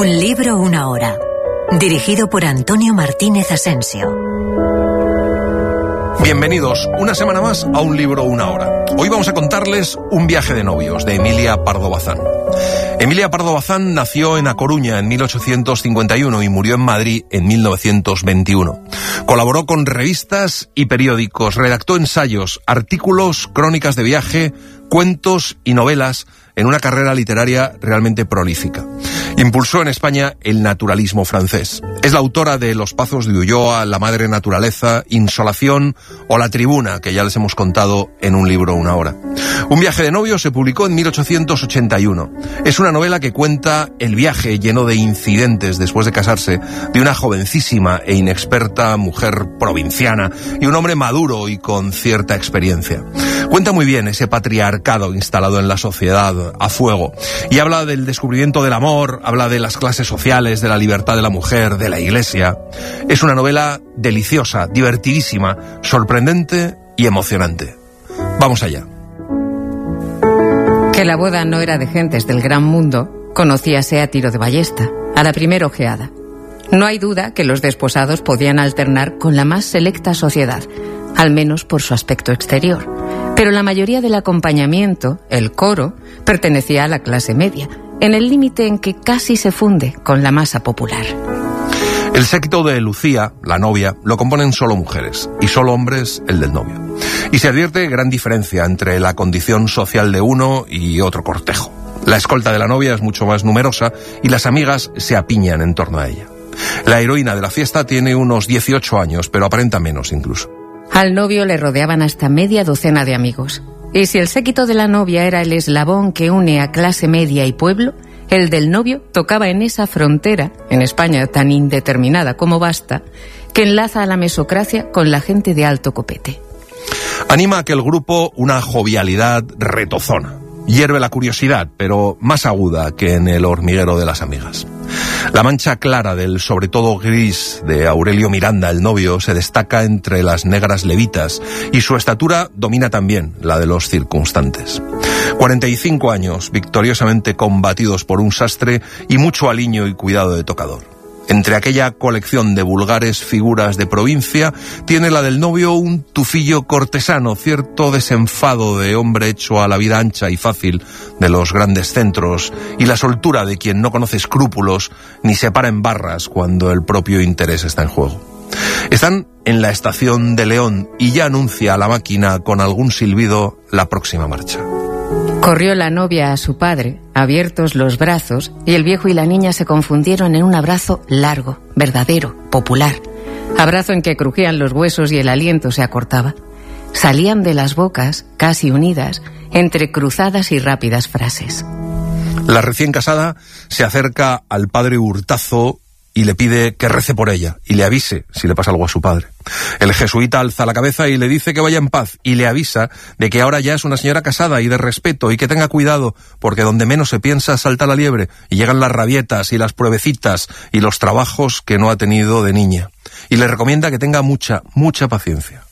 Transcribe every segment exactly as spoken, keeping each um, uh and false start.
Un libro, una hora. Dirigido por Antonio Martínez Asensio. Bienvenidos una semana más a Un libro, una hora. Hoy vamos a contarles Un viaje de novios, de Emilia Pardo Bazán. Emilia Pardo Bazán nació en A Coruña en mil ochocientos cincuenta y uno y murió en Madrid en mil novecientos veintiuno. Colaboró con revistas y periódicos, redactó ensayos, artículos, crónicas de viaje, cuentos y novelas en una carrera literaria realmente prolífica. Impulsó en España el naturalismo francés. Es la autora de Los Pazos de Ulloa, La Madre Naturaleza, Insolación o La Tribuna, que ya les hemos contado en Un libro, una hora. Un viaje de novios se publicó en mil ochocientos ochenta y uno. Es una novela que cuenta el viaje lleno de incidentes después de casarse de una jovencísima e inexperta mujer provinciana y un hombre maduro y con cierta experiencia. Cuenta muy bien ese patriarcado instalado en la sociedad a fuego y habla del descubrimiento del amor, habla de las clases sociales, de la libertad de la mujer, de la iglesia. Es una novela deliciosa, divertidísima, sorprendente y emocionante. Vamos allá. Que la boda no era de gentes del gran mundo, conocíase a tiro de ballesta, a la primera ojeada. No hay duda que los desposados podían alternar con la más selecta sociedad, al menos por su aspecto exterior. Pero la mayoría del acompañamiento, el coro, pertenecía a la clase media, en el límite en que casi se funde con la masa popular. El séquito de Lucía, la novia, lo componen solo mujeres y solo hombres el del novio. Y se advierte gran diferencia entre la condición social de uno y otro cortejo. La escolta de la novia es mucho más numerosa y las amigas se apiñan en torno a ella. La heroína de la fiesta tiene unos dieciocho años, pero aparenta menos incluso. Al novio le rodeaban hasta media docena de amigos. Y si el séquito de la novia era el eslabón que une a clase media y pueblo, el del novio tocaba en esa frontera, en España tan indeterminada como vasta, que enlaza a la mesocracia con la gente de alto copete. Anima a aquel grupo una jovialidad retozona. Hierve la curiosidad, pero más aguda que en el hormiguero de las amigas. La mancha clara del sobre todo gris de Aurelio Miranda, el novio, se destaca entre las negras levitas y su estatura domina también la de los circunstantes. cuarenta y cinco años, victoriosamente combatidos por un sastre y mucho aliño y cuidado de tocador. Entre aquella colección de vulgares figuras de provincia, tiene la del novio un tufillo cortesano, cierto desenfado de hombre hecho a la vida ancha y fácil de los grandes centros, y la soltura de quien no conoce escrúpulos ni se para en barras cuando el propio interés está en juego. Están en la estación de León y ya anuncia a la máquina con algún silbido la próxima marcha. Corrió la novia a su padre, abiertos los brazos, y el viejo y la niña se confundieron en un abrazo largo, verdadero, popular. Abrazo en que crujían los huesos y el aliento se acortaba. Salían de las bocas, casi unidas, entre cruzadas y rápidas frases. La recién casada se acerca al padre hurtazo y le pide que rece por ella y le avise si le pasa algo a su padre. El jesuita alza la cabeza y le dice que vaya en paz y le avisa de que ahora ya es una señora casada y de respeto y que tenga cuidado porque donde menos se piensa salta la liebre y llegan las rabietas y las pruebecitas y los trabajos que no ha tenido de niña. Y le recomienda que tenga mucha, mucha paciencia.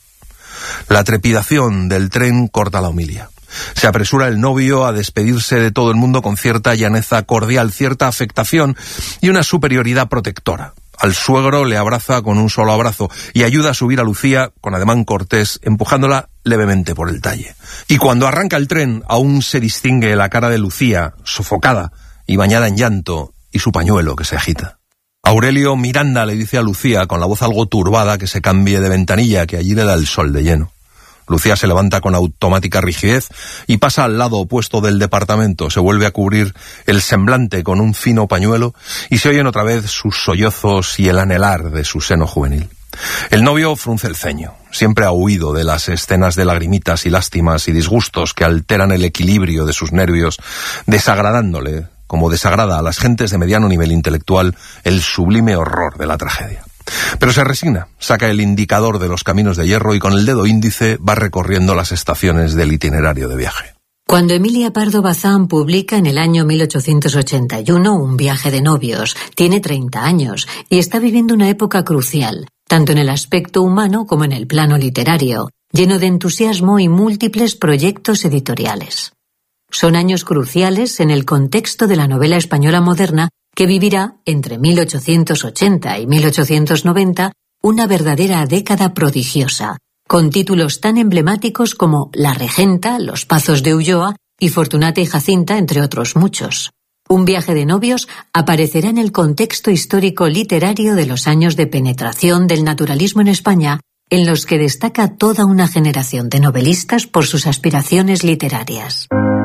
La trepidación del tren corta la homilia. Se apresura el novio a despedirse de todo el mundo con cierta llaneza cordial, cierta afectación y una superioridad protectora. Al suegro le abraza con un solo abrazo y ayuda a subir a Lucía con ademán cortés, empujándola levemente por el talle. Y cuando arranca el tren, aún se distingue la cara de Lucía, sofocada y bañada en llanto, y su pañuelo que se agita. Aurelio Miranda le dice a Lucía, con la voz algo turbada, que se cambie de ventanilla, que allí le da el sol de lleno. Lucía se levanta con automática rigidez y pasa al lado opuesto del departamento. Se vuelve a cubrir el semblante con un fino pañuelo y se oyen otra vez sus sollozos y el anhelar de su seno juvenil. El novio frunce el ceño. Siempre ha huido de las escenas de lagrimitas y lástimas y disgustos que alteran el equilibrio de sus nervios, desagradándole, como desagrada a las gentes de mediano nivel intelectual, el sublime horror de la tragedia. Pero se resigna, saca el indicador de los caminos de hierro y con el dedo índice va recorriendo las estaciones del itinerario de viaje. Cuando Emilia Pardo Bazán publica en el año mil ochocientos ochenta y uno Un viaje de novios, tiene treinta años y está viviendo una época crucial, tanto en el aspecto humano como en el plano literario, lleno de entusiasmo y múltiples proyectos editoriales. Son años cruciales en el contexto de la novela española moderna que vivirá entre mil ochocientos ochenta y mil ochocientos noventa una verdadera década prodigiosa, con títulos tan emblemáticos como La Regenta, Los Pazos de Ulloa y Fortunata y Jacinta, entre otros muchos. Un viaje de novios aparecerá en el contexto histórico literario de los años de penetración del naturalismo en España, en los que destaca toda una generación de novelistas por sus aspiraciones literarias.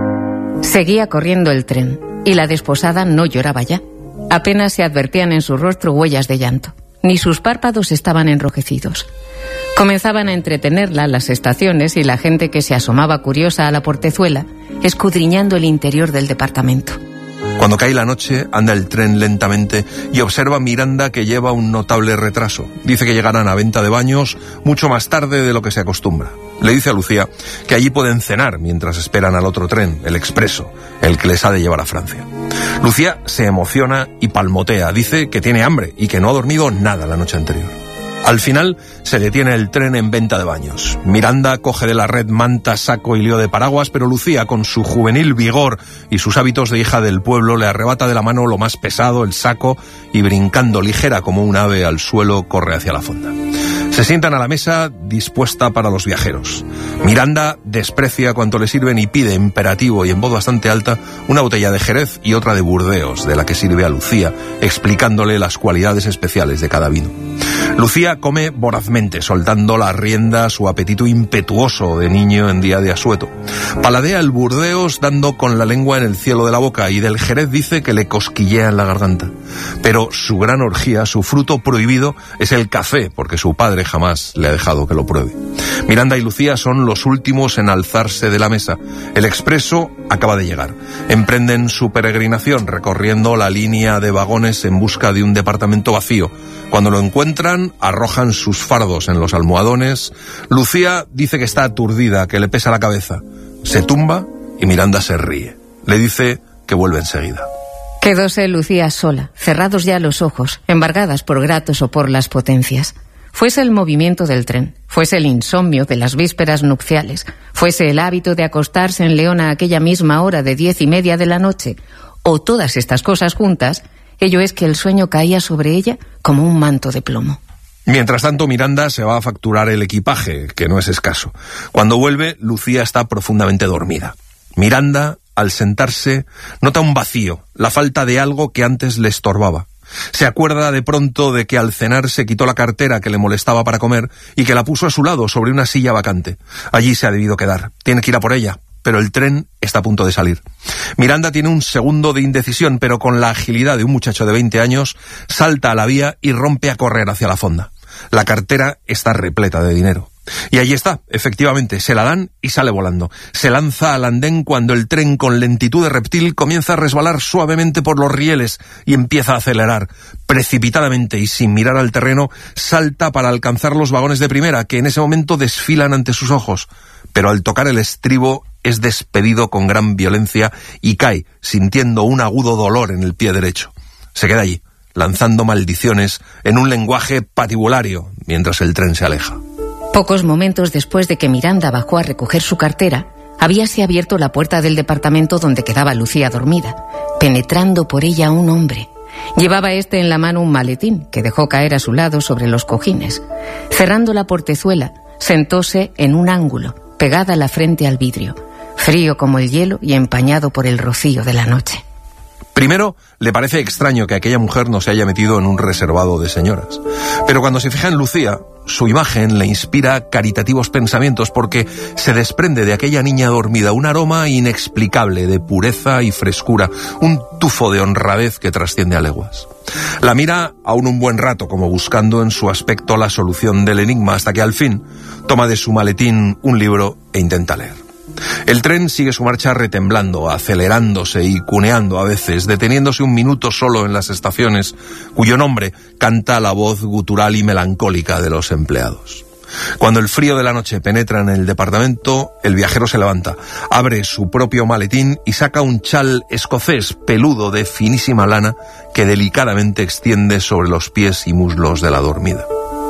Seguía corriendo el tren, y la desposada no lloraba ya. Apenas se advertían en su rostro huellas de llanto, ni sus párpados estaban enrojecidos. Comenzaban a entretenerla las estaciones y la gente que se asomaba curiosa a la portezuela, escudriñando el interior del departamento. Cuando cae la noche, anda el tren lentamente y observa a Miranda, que lleva un notable retraso. Dice que llegarán a Venta de Baños mucho más tarde de lo que se acostumbra. Le dice a Lucía que allí pueden cenar mientras esperan al otro tren, el expreso, el que les ha de llevar a Francia. Lucía se emociona y palmotea. Dice que tiene hambre y que no ha dormido nada la noche anterior. Al final se detiene el tren en Venta de Baños. Miranda coge de la red manta, saco y lío de paraguas, pero Lucía, con su juvenil vigor y sus hábitos de hija del pueblo, le arrebata de la mano lo más pesado, el saco, y brincando ligera como un ave al suelo, corre hacia la fonda. Se sientan a la mesa dispuesta para los viajeros. Miranda desprecia cuanto le sirven y pide, imperativo y en voz bastante alta, una botella de Jerez y otra de Burdeos, de la que sirve a Lucía, explicándole las cualidades especiales de cada vino. Lucía come vorazmente, soltando la rienda a su apetito impetuoso de niño en día de asueto. Paladea el Burdeos dando con la lengua en el cielo de la boca, y del Jerez dice que le cosquillea en la garganta. Pero su gran orgía, su fruto prohibido, es el café, porque su padre jamás le ha dejado que lo pruebe. Miranda y Lucía son los últimos en alzarse de la mesa. El expreso acaba de llegar. Emprenden su peregrinación recorriendo la línea de vagones en busca de un departamento vacío. Cuando lo encuentran, arrojan sus fardos en los almohadones. Lucía dice que está aturdida, que le pesa la cabeza. Se tumba y Miranda se ríe. Le dice que vuelve enseguida. Quedóse Lucía sola, cerrados ya los ojos, embargadas por gratos o por las potencias. Fuese el movimiento del tren, fuese el insomnio de las vísperas nupciales, fuese el hábito de acostarse en León a aquella misma hora de diez y media de la noche, o todas estas cosas juntas, ello es que el sueño caía sobre ella como un manto de plomo. Mientras tanto, Miranda se va a facturar el equipaje, que no es escaso. Cuando vuelve, Lucía está profundamente dormida. Miranda, al sentarse, nota un vacío, la falta de algo que antes le estorbaba. Se acuerda de pronto de que al cenar se quitó la cartera que le molestaba para comer y que la puso a su lado sobre una silla vacante. Allí se ha debido quedar. Tiene que ir a por ella, pero el tren está a punto de salir. Miranda tiene un segundo de indecisión, pero con la agilidad de un muchacho de veinte años, salta a la vía y rompe a correr hacia la fonda. La cartera está repleta de dinero. Y allí está, efectivamente, se la dan y sale volando. Se lanza al andén cuando el tren, con lentitud de reptil, comienza a resbalar suavemente por los rieles y empieza a acelerar. Precipitadamente y sin mirar al terreno, salta para alcanzar los vagones de primera, que en ese momento desfilan ante sus ojos. Pero al tocar el estribo es despedido con gran violencia y cae, sintiendo un agudo dolor en el pie derecho. Se queda allí, lanzando maldiciones en un lenguaje patibulario, mientras el tren se aleja. Pocos momentos después de que Miranda bajó a recoger su cartera, habíase abierto la puerta del departamento donde quedaba Lucía dormida, penetrando por ella un hombre. Llevaba este en la mano un maletín que dejó caer a su lado sobre los cojines. Cerrando la portezuela, sentóse en un ángulo, pegada la frente al vidrio, frío como el hielo y empañado por el rocío de la noche. Primero, le parece extraño que aquella mujer no se haya metido en un reservado de señoras. Pero cuando se fija en Lucía, su imagen le inspira caritativos pensamientos, porque se desprende de aquella niña dormida un aroma inexplicable de pureza y frescura, un tufo de honradez que trasciende a leguas. La mira aún un buen rato, como buscando en su aspecto la solución del enigma, hasta que al fin toma de su maletín un libro e intenta leer. El tren sigue su marcha retemblando, acelerándose y cuneando a veces, deteniéndose un minuto solo en las estaciones, cuyo nombre canta la voz gutural y melancólica de los empleados. Cuando el frío de la noche penetra en el departamento, el viajero se levanta, abre su propio maletín y saca un chal escocés peludo de finísima lana que delicadamente extiende sobre los pies y muslos de la dormida.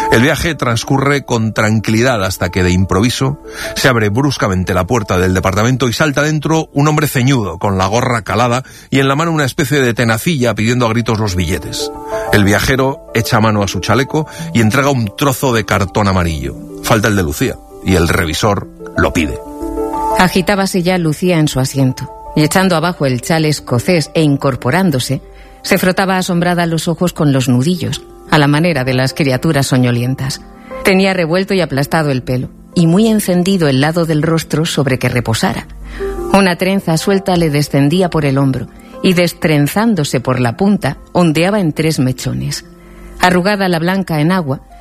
El viaje transcurre con tranquilidad hasta que de improviso se abre bruscamente la puerta del departamento y salta dentro un hombre ceñudo, con la gorra calada y en la mano una especie de tenacilla pidiendo a gritos los billetes. El viajero echa mano a su chaleco y entrega un trozo de cartón amarillo. Falta el de Lucía y el revisor lo pide. Agitábase ya Lucía en su asiento y echando abajo el chal escocés e incorporándose, se frotaba asombrada los ojos con los nudillos, a la manera de las criaturas soñolientas. Tenía revuelto y aplastado el pelo, y muy encendido el lado del rostro sobre que reposara. Una trenza suelta le descendía por el hombro, y destrenzándose por la punta, ondeaba en tres mechones. Arrugada la blanca en agua,